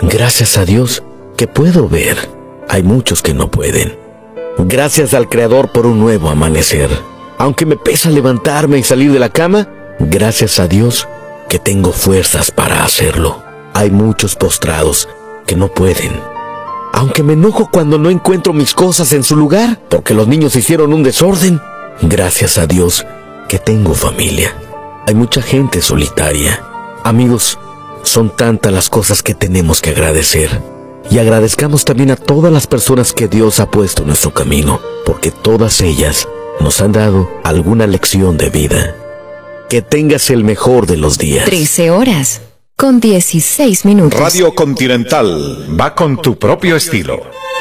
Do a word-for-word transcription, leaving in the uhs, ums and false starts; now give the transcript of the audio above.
Gracias a Dios que puedo ver. Hay muchos que no pueden. Gracias al Creador por un nuevo amanecer. Aunque me pesa levantarme y salir de la cama, gracias a Dios que tengo fuerzas para hacerlo. Hay muchos postrados que no pueden. Aunque me enojo cuando no encuentro mis cosas en su lugar, porque los niños hicieron un desorden, gracias a Dios que tengo familia. Hay mucha gente solitaria. Amigos, son tantas las cosas que tenemos que agradecer. Y agradezcamos también a todas las personas que Dios ha puesto en nuestro camino, porque todas ellas nos han dado alguna lección de vida. Que tengas el mejor de los días. trece horas con dieciséis minutos. Radio Continental va con tu propio estilo.